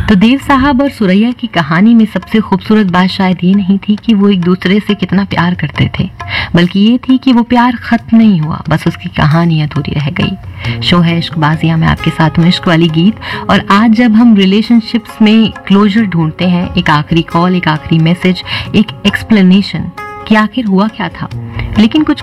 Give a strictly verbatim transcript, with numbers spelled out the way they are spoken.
तो देव साहब और सुरैया की कहानी में सबसे खूबसूरत बात शायद ये नहीं थी कि वो एक दूसरे से कितना प्यार करते थे, बल्कि ये थी कि वो प्यार खत्म नहीं हुआ, बस उसकी कहानी अधूरी रह गई। शो है इश्क बाजियां, मैं आपके साथ हूँ इश्क वाली गीत। और आज जब हम रिलेशनशिप्स में क्लोजर ढूंढते हैं, एक आखिरी कॉल, एक आखिरी मैसेज, एक एक्सप्लेनेशन कि आखिर हुआ क्या था, लेकिन कुछ